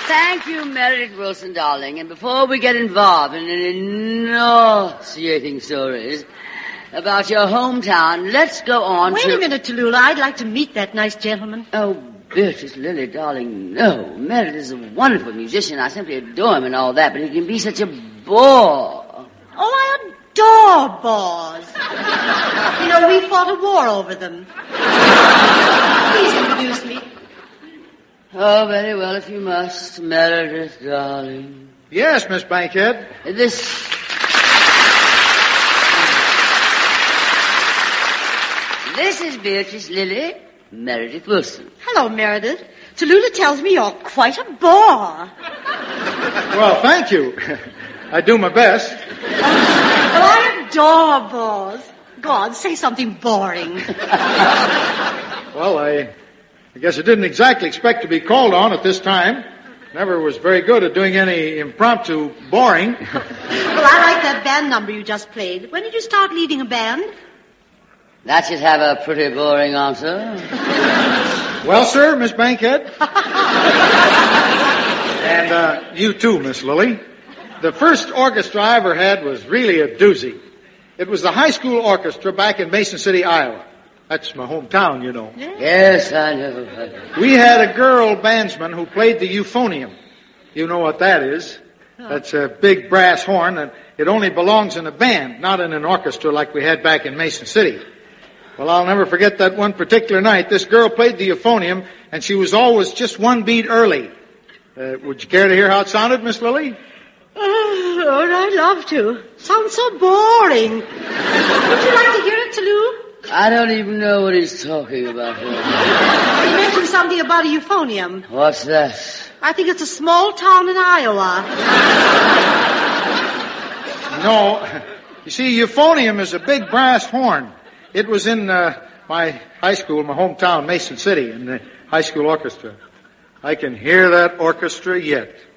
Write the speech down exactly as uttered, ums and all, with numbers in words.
Thank you, Meredith Wilson, darling. And before we get involved in any nauseating stories about your hometown, let's go on Wait to... Wait a minute, Tallulah. I'd like to meet that nice gentleman. Oh, Beatrice, Lily, darling, no. Meredith is a wonderful musician. I simply adore him and all that, but he can be such a bore. Oh, I adore bores. You know, we fought a war over them. Please introduce me. Oh, very well, if you must, Meredith, darling. Yes, Miss Bankhead. This... This is Beatrice Lily, Meredith Wilson. Hello, Meredith. Tallulah tells me you're quite a bore. Well, thank you. I do my best. Oh, I adore bores. Go on, say something boring. Well, I... I guess I didn't exactly expect to be called on at this time. Never was very good at doing any impromptu boring. Well, I like that band number you just played. When did you start leading a band? That should have a pretty boring answer. Well, sir, Miss Bankhead. And uh, you too, Miss Lily. The first orchestra I ever had was really a doozy. It was the high school orchestra back in Mason City, Iowa. That's my hometown, you know. Yes, I know. We had a girl bandsman who played the euphonium. You know what that is. That's a big brass horn, and it only belongs in a band, not in an orchestra like we had back in Mason City. Well, I'll never forget that one particular night. This girl played the euphonium, and she was always just one beat early. Uh, would you care to hear how it sounded, Miss Lily? Oh, Lord, I'd love to. Sounds so boring. Would you like to hear it, Tallulah? I don't even know what he's talking about here. He mentioned something about a euphonium. What's that? I think it's a small town in Iowa. No. You see, euphonium is a big brass horn. It was in uh, my high school, my hometown, Mason City, in the high school orchestra. I can hear that orchestra yet.